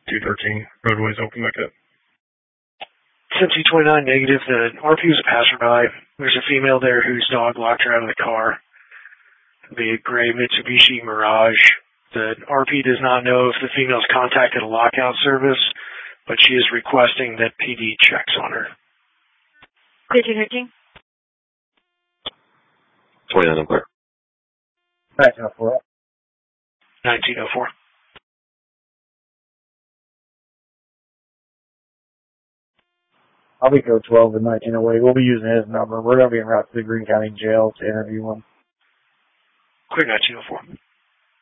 213, roadways open back up. 1729 negative. The RP was a passerby. There's a female there whose dog locked her out of the car. The gray Mitsubishi Mirage. The RP does not know if the female's contacted a lockout service, but she is requesting that PD checks on her. 1313. 29, I'm clear. 1904. 1904. I'll be code 12 in 1908. We'll be using his number. We're going to be en route to the Greene County Jail to interview him. Clear 1904.